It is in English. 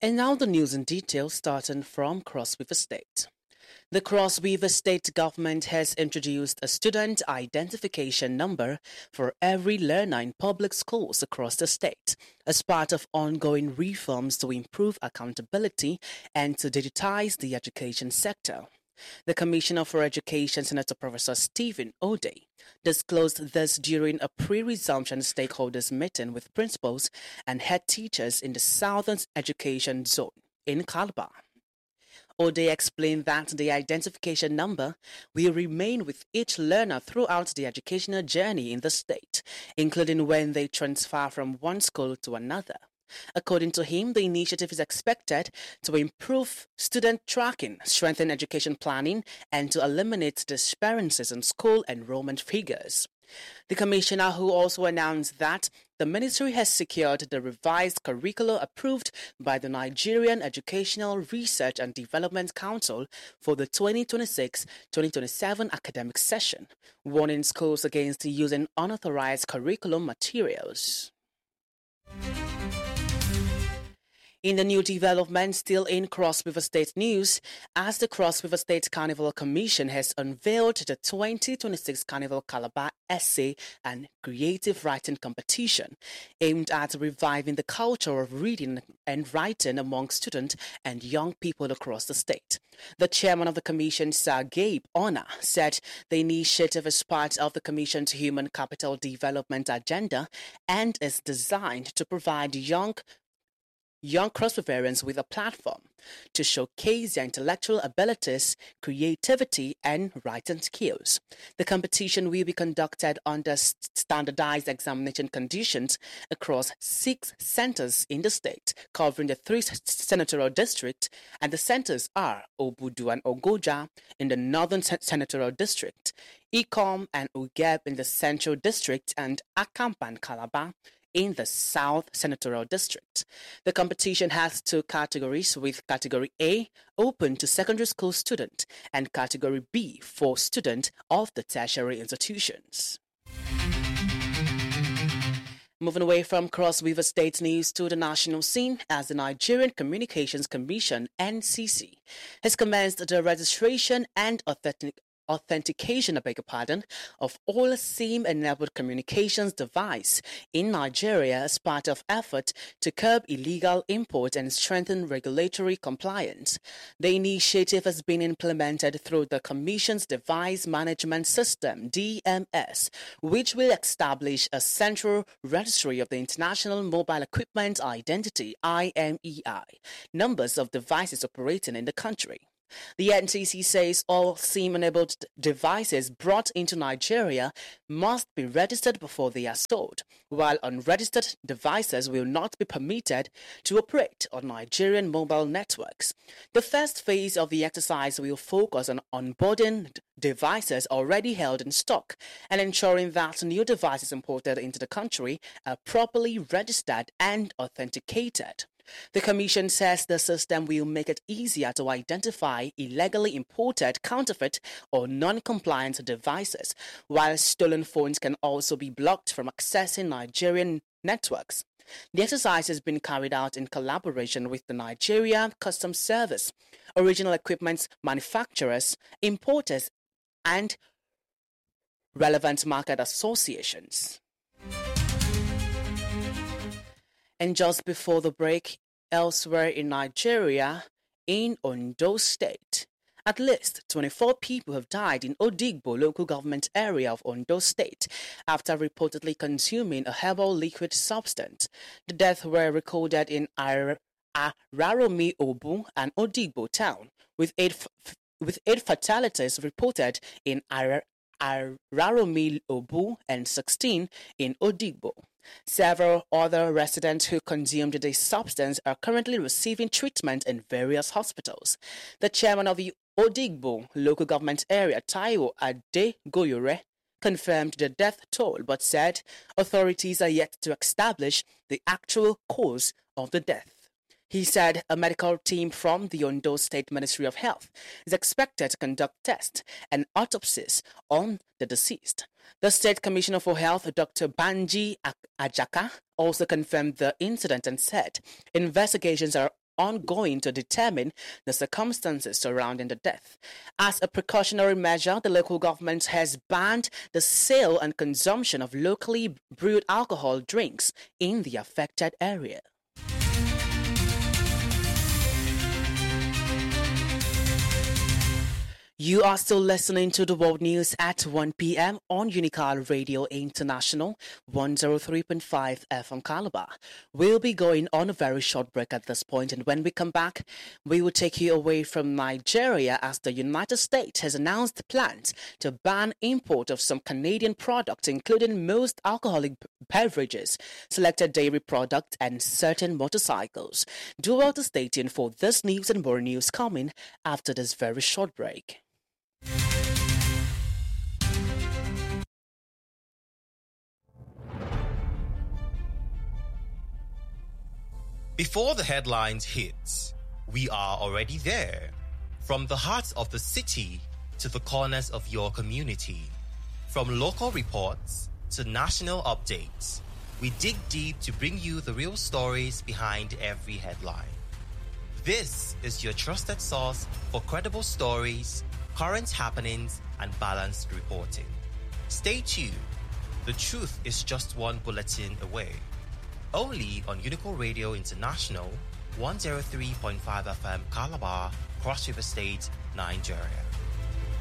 And now the news in detail starting from Cross River State. The Cross River State government has introduced a student identification number for every learner in public schools across the state as part of ongoing reforms to improve accountability and to digitize the education sector. The Commissioner for Education, Senator Professor Stephen O'Day, disclosed this during a pre-resumption stakeholders meeting with principals and head teachers in the Southern Education Zone in Calabar. O'Day explained that the identification number will remain with each learner throughout the educational journey in the state, including when they transfer from one school to another. According to him, the initiative is expected to improve student tracking, strengthen education planning, and to eliminate discrepancies in school enrollment figures. The commissioner, who also announced that the ministry has secured the revised curricula approved by the Nigerian Educational Research and Development Council for the 2026-2027 academic session, warning schools against using unauthorized curriculum materials. In the new development, still in Cross River State news, as the Cross River State Carnival Commission has unveiled the 2026 Carnival Calabar Essay and Creative Writing Competition, aimed at reviving the culture of reading and writing among students and young people across the state. The chairman of the commission, Sir Gabe Honor, said the initiative is part of the commission's human capital development agenda and is designed to provide young Cross Riverians with a platform to showcase their intellectual abilities, creativity, and writing skills. The competition will be conducted under standardized examination conditions across 6 centers in the state, covering the 3 senatorial districts, and the centers are Obudu and Ogoja in the northern senatorial district, Ikom and Ugeb in the central district, and Akampan Calabar in the South Senatorial District. The competition has 2 categories, with Category A open to secondary school students and Category B for students of the tertiary institutions. Moving away from Cross River State news to the national scene, as the Nigerian Communications Commission, NCC, has commenced the registration and authentication, of all SIM-enabled communications device in Nigeria as part of effort to curb illegal import and strengthen regulatory compliance. The initiative has been implemented through the Commission's Device Management System, DMS, which will establish a central registry of the International Mobile Equipment Identity, IMEI, numbers of devices operating in the country. The NCC says all SIM-enabled devices brought into Nigeria must be registered before they are sold, while unregistered devices will not be permitted to operate on Nigerian mobile networks. The first phase of the exercise will focus on onboarding devices already held in stock and ensuring that new devices imported into the country are properly registered and authenticated. The Commission says the system will make it easier to identify illegally imported, counterfeit, or non-compliant devices, while stolen phones can also be blocked from accessing Nigerian networks. The exercise has been carried out in collaboration with the Nigeria Customs Service, original equipment manufacturers, importers, and relevant market associations. And just before the break, elsewhere in Nigeria, in Ondo State, at least 24 people have died in Odigbo local government area of Ondo State after reportedly consuming a herbal liquid substance. The deaths were recorded in Araromi Obu and Odigbo town, with eight fatalities reported in Araromi Obu and 16 in Odigbo. Several other residents who consumed the substance are currently receiving treatment in various hospitals. The chairman of the Odigbo local government area, Taiwo Adegoyore, confirmed the death toll but said authorities are yet to establish the actual cause of the death. He said a medical team from the Ondo State Ministry of Health is expected to conduct tests and autopsies on the deceased. The State Commissioner for Health, Dr. Banji Ajaka, also confirmed the incident and said investigations are ongoing to determine the circumstances surrounding the death. As a precautionary measure, the local government has banned the sale and consumption of locally brewed alcohol drinks in the affected area. You are still listening to the World News at 1 p.m. on Unical Radio International, 103.5 FM Calabar. We'll be going on a very short break at this point, and when we come back, we will take you away from Nigeria as the United States has announced plans to ban import of some Canadian products, including most alcoholic beverages, selected dairy products, and certain motorcycles. Do well to stay tuned for this news and more news coming after this very short break. Before the headlines hit, we are already there. From the heart of the city to the corners of your community. From local reports to national updates, we dig deep to bring you the real stories behind every headline. This is your trusted source for credible stories, current happenings, and balanced reporting. Stay tuned. The truth is just one bulletin away. Only on Unical Radio International, 103.5 FM Calabar, Cross River State, Nigeria.